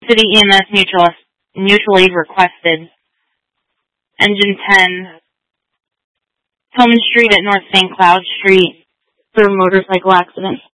City EMS mutual aid requested. Engine 10, Tillman Street at North St. Cloud Street, for a motorcycle accident.